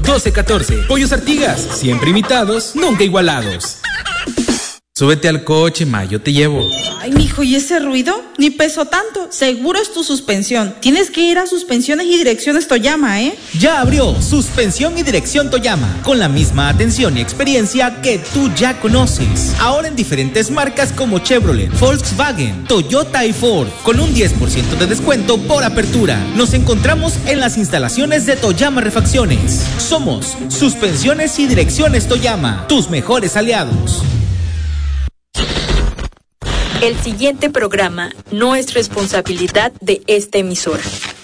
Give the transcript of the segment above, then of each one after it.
1214. Pollos Artigas, siempre imitados, nunca igualados. Súbete al coche, ma, yo te llevo. Ay, mijo, ¿y ese ruido? Ni pesó tanto. Seguro es tu suspensión. Tienes que ir a Suspensiones y Direcciones Toyama, ¿eh? Ya abrió Suspensión y Dirección Toyama, con la misma atención y experiencia que tú ya conoces. Ahora en diferentes marcas como Chevrolet, Volkswagen, Toyota y Ford, con un 10% de descuento por apertura. Nos encontramos en las instalaciones de Toyama Refacciones. Somos Suspensiones y Direcciones Toyama, tus mejores aliados. El siguiente programa no es responsabilidad de esta emisora.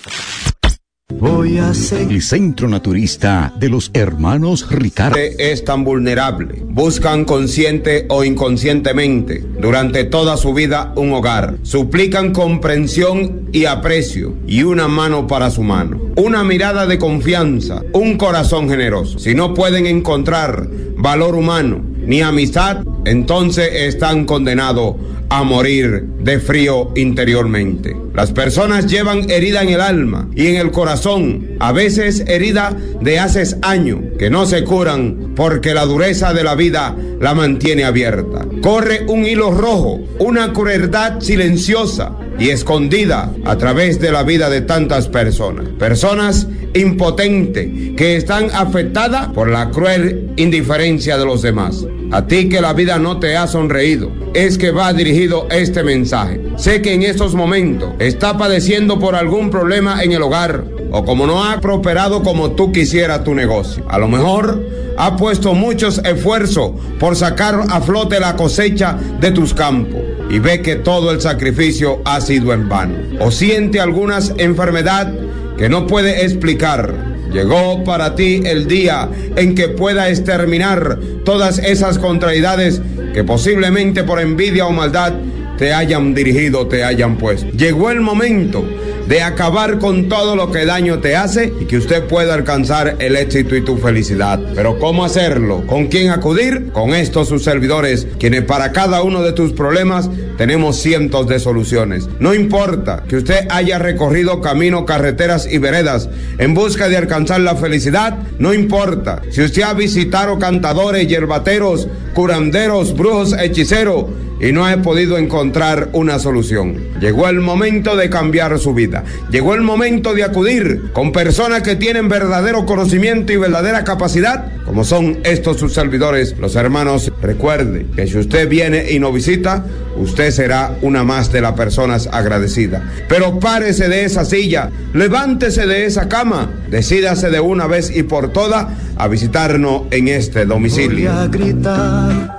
El Centro Naturista de los Hermanos Ricardo es tan vulnerable. Buscan consciente o inconscientemente durante toda su vida un hogar. Suplican comprensión y aprecio y una mano para su mano. Una mirada de confianza, un corazón generoso. Si no pueden encontrar valor humano ni amistad, entonces están condenados a morir de frío interiormente. Las personas llevan herida en el alma y en el corazón, a veces herida de hace años, que no se curan porque la dureza de la vida la mantiene abierta. Corre un hilo rojo, una crueldad silenciosa y escondida a través de la vida de tantas personas. Personas impotentes que están afectadas por la cruel indiferencia de los demás. A ti que la vida no te ha sonreído, es que va dirigido este mensaje. Sé que en estos momentos está padeciendo por algún problema en el hogar o como no ha prosperado como tú quisieras tu negocio. A lo mejor ha puesto muchos esfuerzos por sacar a flote la cosecha de tus campos y ve que todo el sacrificio ha sido en vano. O siente alguna enfermedad que no puede explicar. Llegó para ti el día en que pueda exterminar todas esas contrariedades que posiblemente por envidia o maldad te hayan dirigido, te hayan puesto. Llegó el momento de acabar con todo lo que daño te hace y que usted pueda alcanzar el éxito y tu felicidad. Pero ¿cómo hacerlo? ¿Con quién acudir? Con estos sus servidores, quienes para cada uno de tus problemas tenemos cientos de soluciones. No importa que usted haya recorrido caminos, carreteras y veredas en busca de alcanzar la felicidad. No importa si usted ha visitado cantadores, yerbateros, curanderos, brujos, hechiceros y no ha podido encontrar una solución. Llegó el momento de cambiar su vida. Llegó el momento de acudir con personas que tienen verdadero conocimiento y verdadera capacidad, como son estos sus servidores, los hermanos. Recuerde que si usted viene y nos visita, usted será una más de las personas agradecidas. Pero párese de esa silla, levántese de esa cama, decídase de una vez y por todas a visitarnos en este domicilio. Voy a gritar.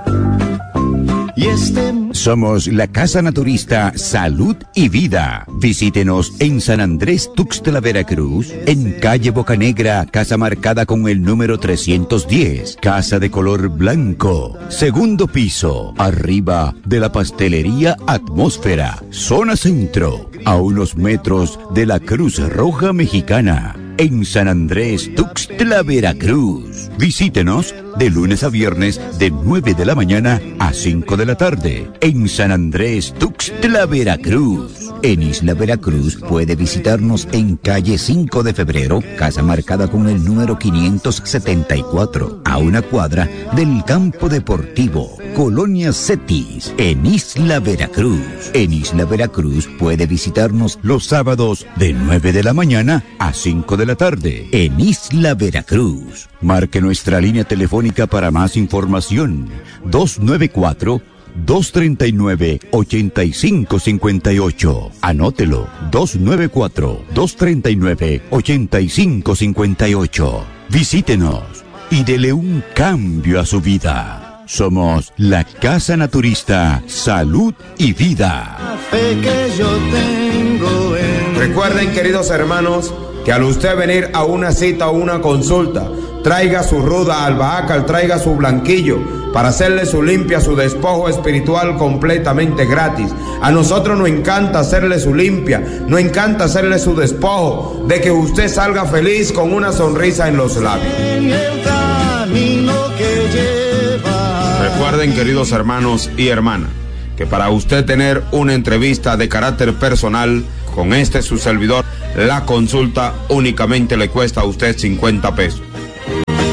Somos la Casa Naturista Salud y Vida. Visítenos en San Andrés Tuxtla, Veracruz, en calle Bocanegra, casa marcada con el número 310, casa de color blanco, segundo piso, arriba de la pastelería Atmósfera, zona centro, a unos metros de la Cruz Roja Mexicana. En San Andrés Tuxtla, Veracruz. Visítenos de lunes a viernes de 9 de la mañana a 5 de la tarde. En San Andrés Tuxtla, Veracruz. En Isla Veracruz puede visitarnos en calle 5 de febrero, casa marcada con el número 574, a una cuadra del campo deportivo, Colonia Cetis, en Isla Veracruz. En Isla Veracruz puede visitarnos los sábados de 9 de la mañana a 5 de la tarde, en Isla Veracruz. Marque nuestra línea telefónica para más información, 294-239-8558. Anótelo, 294-239-8558. Visítenos y dele un cambio a su vida. Somos la Casa Naturista Salud y Vida. Recuerden, queridos hermanos, que al usted venir a una cita o una consulta, traiga su ruda albahaca, traiga su blanquillo para hacerle su limpia, su despojo espiritual completamente gratis. A nosotros nos encanta hacerle su limpia, nos encanta hacerle su despojo, de que usted salga feliz con una sonrisa en los labios. Recuerden, queridos hermanos y hermanas, que para usted tener una entrevista de carácter personal con su servidor, la consulta únicamente le cuesta a usted 50 pesos.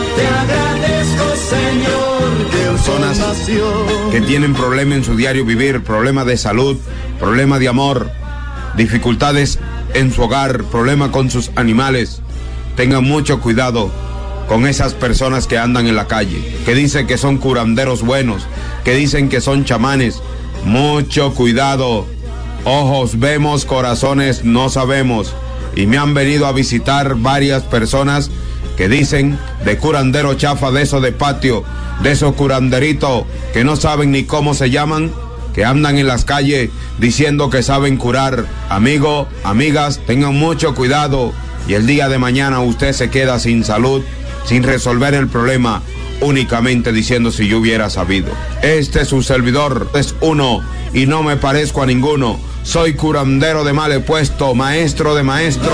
Personas que tienen problemas en su diario vivir, problemas de salud, problemas de amor, dificultades en su hogar, problemas con sus animales. Tengan mucho cuidado con esas personas que andan en la calle, que dicen que son curanderos buenos, que dicen que son chamanes. Mucho cuidado. Ojos vemos, corazones no sabemos. Y me han venido a visitar varias personas que dicen de curandero chafa, de eso de patio, de esos curanderitos que no saben ni cómo se llaman, que andan en las calles diciendo que saben curar. Amigo, amigas, tengan mucho cuidado y el día de mañana usted se queda sin salud, sin resolver el problema, únicamente diciendo si yo hubiera sabido. Este es su servidor, es uno y no me parezco a ninguno. Soy curandero de mal puesto, maestro de maestro.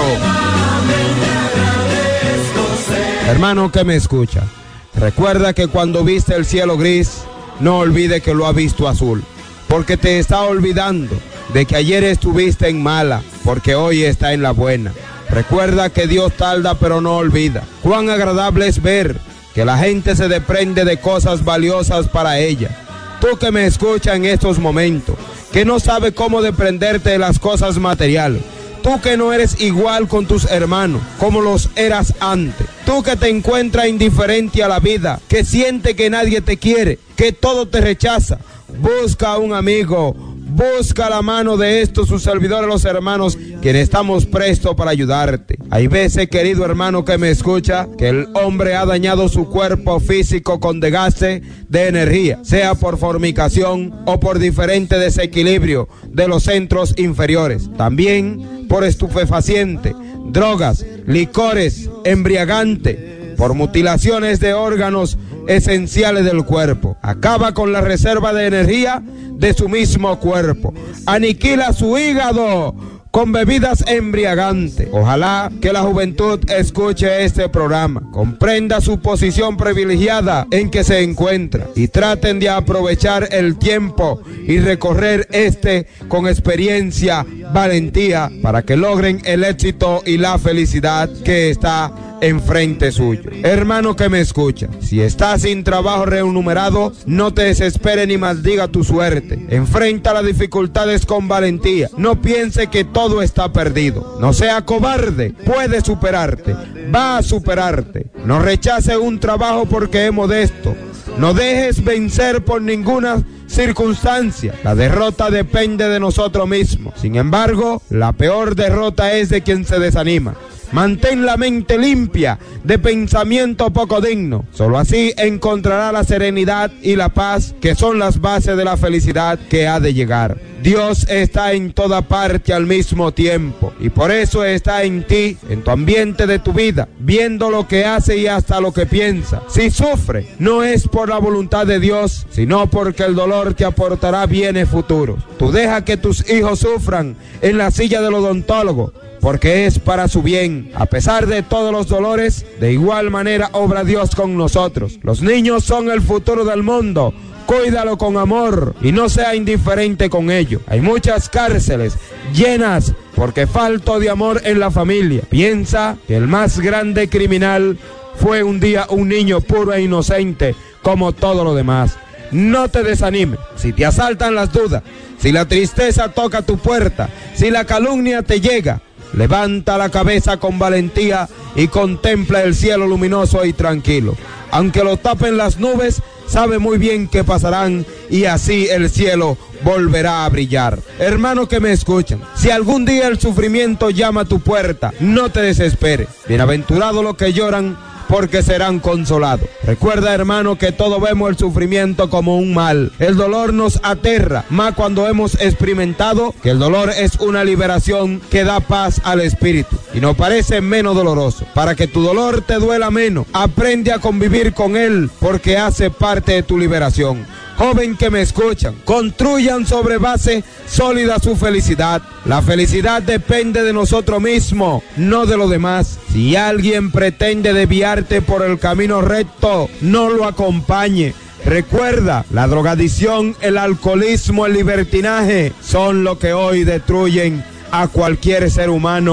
Hermano que me escucha, recuerda que cuando viste el cielo gris, no olvide que lo ha visto azul, porque te está olvidando de que ayer estuviste en mala, porque hoy está en la buena. Recuerda que Dios tarda pero no olvida. Cuán agradable es ver que la gente se desprende de cosas valiosas para ella. Tú que me escuchas en estos momentos, que no sabes cómo desprenderte de las cosas materiales. Tú que no eres igual con tus hermanos como los eras antes. Tú que te encuentras indiferente a la vida, que siente que nadie te quiere, que todo te rechaza. Busca a un amigo, busca la mano de estos sus servidores, los hermanos, quienes estamos prestos para ayudarte. Hay veces, querido hermano que me escucha, que el hombre ha dañado su cuerpo físico con desgaste de energía, sea por fornicación o por diferente desequilibrio de los centros inferiores. También por estupefaciente, drogas, licores, embriagante, por mutilaciones de órganos esenciales del cuerpo. Acaba con la reserva de energía de su mismo cuerpo. Aniquila su hígado con bebidas embriagantes. Ojalá que la juventud escuche este programa, comprenda su posición privilegiada en que se encuentra y traten de aprovechar el tiempo y recorrer con experiencia, valentía, para que logren el éxito y la felicidad que está enfrente suyo. Hermano que me escucha, si estás sin trabajo remunerado, no te desesperes ni maldiga tu suerte. Enfrenta las dificultades con valentía. No piense que todo está perdido. No sea cobarde, puede superarte, va a superarte. No rechace un trabajo porque es modesto. No dejes vencer por ninguna circunstancia. La derrota depende de nosotros mismos. Sin embargo, la peor derrota es de quien se desanima. Mantén la mente limpia de pensamiento poco digno. Solo así encontrará la serenidad y la paz que son las bases de la felicidad que ha de llegar. Dios está en toda parte al mismo tiempo y por eso está en ti, en tu ambiente de tu vida, viendo lo que hace y hasta lo que piensa. Si sufre, no es por la voluntad de Dios, sino porque el dolor te aportará bienes futuros. Tú deja que tus hijos sufran en la silla del odontólogo, porque es para su bien. A pesar de todos los dolores, de igual manera obra Dios con nosotros. Los niños son el futuro del mundo. Cuídalo con amor y no sea indiferente con ello. Hay muchas cárceles llenas porque falta de amor en la familia. Piensa que el más grande criminal fue un día un niño puro e inocente como todo lo demás. No te desanimes. Si te asaltan las dudas, si la tristeza toca tu puerta, si la calumnia te llega, levanta la cabeza con valentía y contempla el cielo luminoso y tranquilo. Aunque lo tapen las nubes, sabe muy bien que pasarán y así el cielo volverá a brillar. Hermano que me escuchan, si algún día el sufrimiento llama a tu puerta, no te desesperes. Bienaventurados los que lloran, porque serán consolados. Recuerda, hermano, que todos vemos el sufrimiento como un mal. El dolor nos aterra, más cuando hemos experimentado que el dolor es una liberación que da paz al espíritu y nos parece menos doloroso. Para que tu dolor te duela menos, aprende a convivir con él, porque hace parte de tu liberación. Joven que me escuchan, construyan sobre base sólida su felicidad. La felicidad depende de nosotros mismos, no de los demás. Si alguien pretende desviarte por el camino recto, no lo acompañe. Recuerda, la drogadicción, el alcoholismo, el libertinaje son lo que hoy destruyen a cualquier ser humano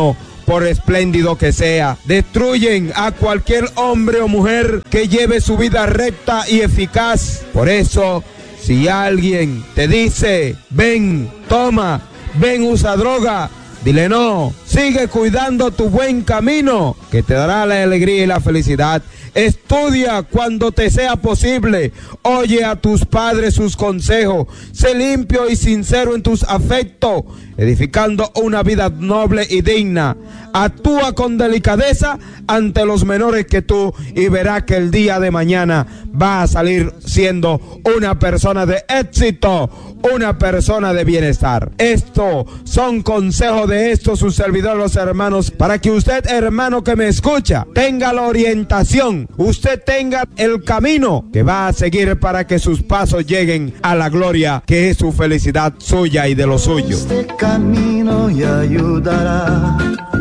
por espléndido que sea. Destruyen a cualquier hombre o mujer que lleve su vida recta y eficaz. Por eso, si alguien te dice, ven, toma, ven, usa droga, dile no, sigue cuidando tu buen camino, que te dará la alegría y la felicidad. Estudia cuando te sea posible, oye a tus padres sus consejos, sé limpio y sincero en tus afectos, edificando una vida noble y digna. Actúa con delicadeza ante los menores que tú y verás que el día de mañana va a salir siendo una persona de éxito, una persona de bienestar. Estos son consejos de estos sus servidores, los hermanos, para que usted, hermano que me escucha, tenga la orientación, usted tenga el camino que va a seguir para que sus pasos lleguen a la gloria, que es su felicidad suya y de los suyos. Este camino y ayudará.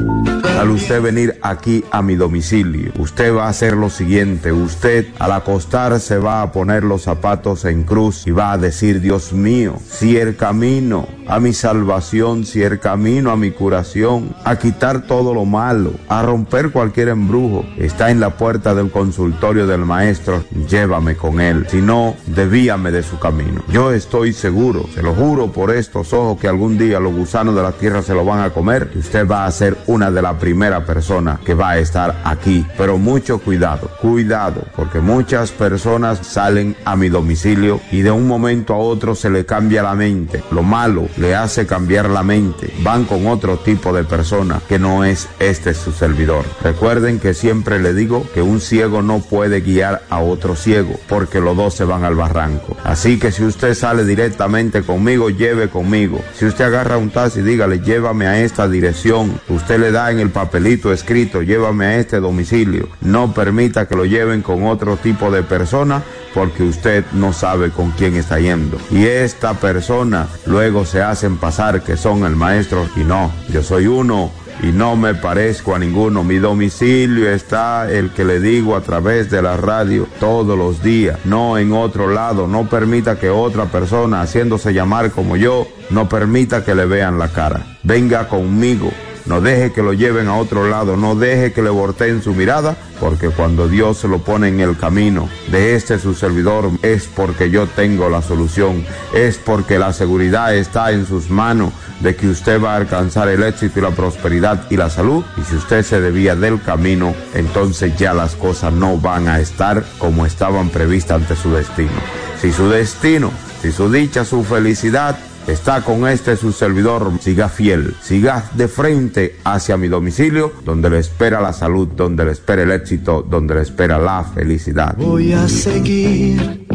Al usted venir aquí a mi domicilio, usted va a hacer lo siguiente. Usted al acostarse va a poner los zapatos en cruz y va a decir: Dios mío, si el camino a mi salvación, si el camino a mi curación, a quitar todo lo malo, a romper cualquier embrujo, está en la puerta del consultorio del maestro, llévame con él. Si no, desvíame de su camino. Yo estoy seguro, se lo juro por estos ojos, que algún día los gusanos de la tierra se lo van a comer y usted va a ser una de las primeras personas que va a estar aquí. Pero mucho cuidado, porque muchas personas salen a mi domicilio y de un momento a otro se le cambia la mente. Lo malo le hace cambiar la mente. Van con otro tipo de persona que no es su servidor. Recuerden que siempre le digo que un ciego no puede guiar a otro ciego, porque los dos se van al barranco. Así que si usted sale directamente conmigo, lleve conmigo. Si usted agarra un taxi, dígale: llévame a esta dirección. Usted le da en el papelito escrito: llévame a este domicilio. No permita que lo lleven con otro tipo de persona, porque usted no sabe con quién está yendo. Y esta persona luego se hacen pasar que son el maestro, y no, yo soy uno y no me parezco a ninguno. Mi domicilio está, el que le digo a través de la radio todos los días, no en otro lado. No permita que otra persona, haciéndose llamar como yo, no permita que le vean la cara. Venga conmigo. No deje que lo lleven a otro lado, no deje que le volteen su mirada, porque cuando Dios se lo pone en el camino de su servidor, es porque yo tengo la solución, es porque la seguridad está en sus manos de que usted va a alcanzar el éxito y la prosperidad y la salud. Y si usted se desvía del camino, entonces ya las cosas no van a estar como estaban previstas ante su destino. Si su destino, si su dicha, su felicidad está con su servidor, siga fiel, siga de frente hacia mi domicilio, donde le espera la salud, donde le espera el éxito, donde le espera la felicidad. Voy a seguir.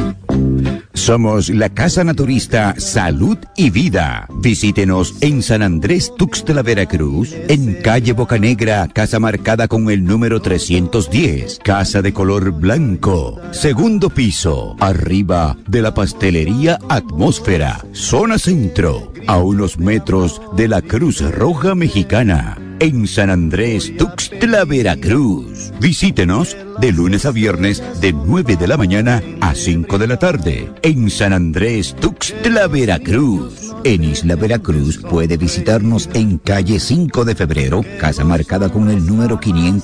Somos la Casa Naturista Salud y Vida. Visítenos en San Andrés Tuxtla, Veracruz, en calle Bocanegra, casa marcada con el número 310, casa de color blanco, segundo piso, arriba de la pastelería Atmósfera, zona centro, a unos metros de la Cruz Roja Mexicana. En San Andrés Tuxtla, Veracruz. Visítenos de lunes a viernes de 9 de la mañana a 5 de la tarde. En San Andrés Tuxtla, Veracruz. En Isla Veracruz puede visitarnos en calle 5 de febrero, casa marcada con el número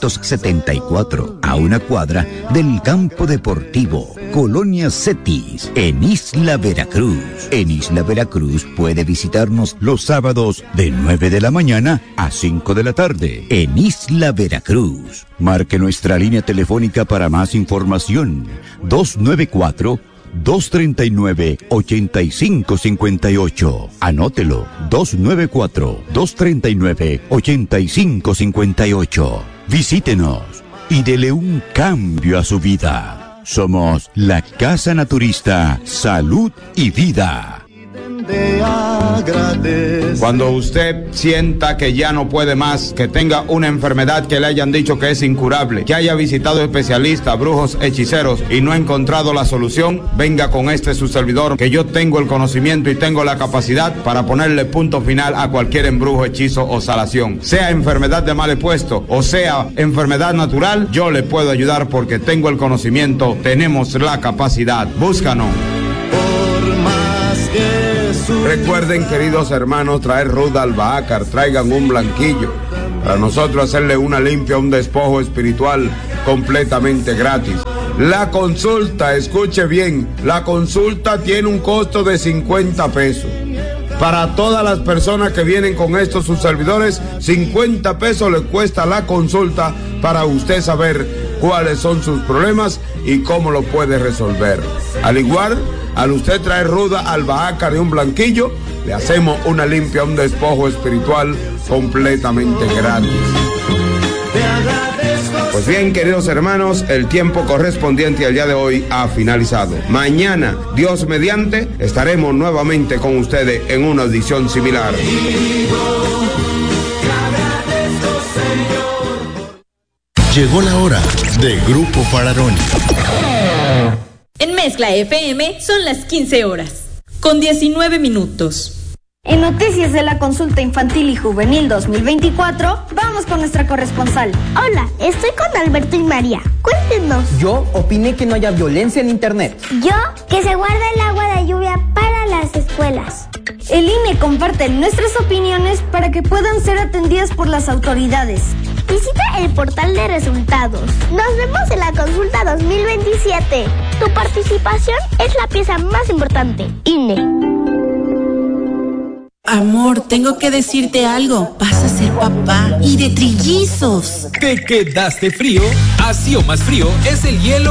574, a una cuadra del campo deportivo, Colonia Cetis, en Isla Veracruz. En Isla Veracruz puede visitarnos los sábados de 9 de la mañana a 5 de la tarde, en Isla Veracruz. Marque nuestra línea telefónica para más información: 294-239-8558. Anótelo: 294-239-8558. Visítenos y dele un cambio a su vida. Somos la Casa Naturista Salud y Vida. Cuando usted sienta que ya no puede más, que tenga una enfermedad que le hayan dicho que es incurable, que haya visitado especialistas, brujos, hechiceros y no ha encontrado la solución, venga con su servidor, que yo tengo el conocimiento y tengo la capacidad para ponerle punto final a cualquier embrujo, hechizo o salación. Sea enfermedad de mal puesto o sea enfermedad natural, yo le puedo ayudar porque tengo el conocimiento, tenemos la capacidad. Búscanos. Recuerden, queridos hermanos, traer ruda albahaca, traigan un blanquillo. para nosotros hacerle una limpia, un despojo espiritual completamente gratis. La consulta, escuche bien, la consulta tiene un costo de 50 pesos. Para todas las personas que vienen con estos sus servidores, 50 pesos le cuesta la consulta para usted saber cuáles son sus problemas y cómo lo puede resolver. Al igual, al usted traer ruda, albahaca de un blanquillo, le hacemos una limpia, un despojo espiritual completamente gratis. Pues bien, queridos hermanos, el tiempo correspondiente al día de hoy ha finalizado. Mañana, Dios mediante, estaremos nuevamente con ustedes en una edición similar. Llegó la hora de Grupo Fararoni. En Mezcla FM son las 15 horas, con 19 minutos. En noticias de la consulta infantil y juvenil 2024, vamos con nuestra corresponsal. Hola, estoy con Alberto y María. Cuéntenos. Yo opiné que no haya violencia en internet. Yo, que se guarde el agua de lluvia para las escuelas. El INE comparte nuestras opiniones para que puedan ser atendidas por las autoridades. Visita el portal de resultados. Nos vemos en la consulta 2027. Tu participación es la pieza más importante. INE. Amor, tengo que decirte algo. Vas a ser papá y de trillizos. ¿Te quedaste frío? Así o más frío es el hielo